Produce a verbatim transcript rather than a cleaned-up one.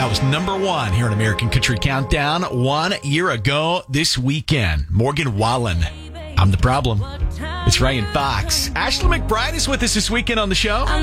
That was number one here on American Country Countdown one year ago this weekend. Morgan Wallen, I'm the Problem. It's Ryan Fox. Ashley McBride is with us this weekend on the show.